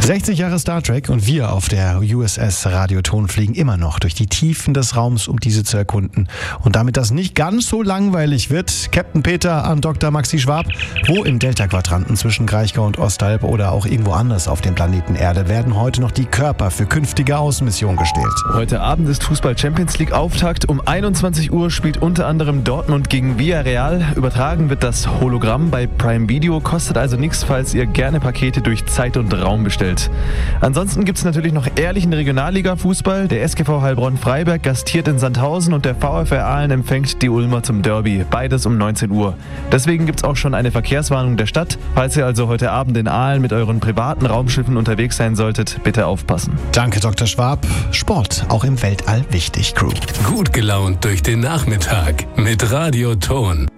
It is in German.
60 Jahre Star Trek und wir auf der USS Radioton fliegen immer noch durch die Tiefen des Raums, um diese zu erkunden. Und damit das nicht ganz so langweilig wird, Captain Peter an Dr. Maxi Schwab, wo im Delta-Quadranten zwischen Kraichgau und Ostalb oder auch irgendwo anders auf dem Planeten Erde werden heute noch die Körper für künftige Außenmissionen gestellt. Heute Abend ist Fußball-Champions-League-Auftakt. Um 21 Uhr spielt unter anderem Dortmund gegen Villarreal. Übertragen wird das Hologramm bei Prime Video, kostet also nichts, falls ihr gerne Pakete durch Zeit und Raum bestellt. Ansonsten gibt es natürlich noch ehrlichen Regionalliga-Fußball. Der SGV Heilbronn-Freiberg gastiert in Sandhausen und der VfR Aalen empfängt die Ulmer zum Derby. Beides um 19 Uhr. Deswegen gibt es auch schon eine Verkehrswarnung der Stadt. Falls ihr also heute Abend in Aalen mit euren privaten Raumschiffen unterwegs sein solltet, bitte aufpassen. Danke, Dr. Schwab. Sport, auch im Weltall wichtig, Crew. Gut gelaunt durch den Nachmittag mit Radioton.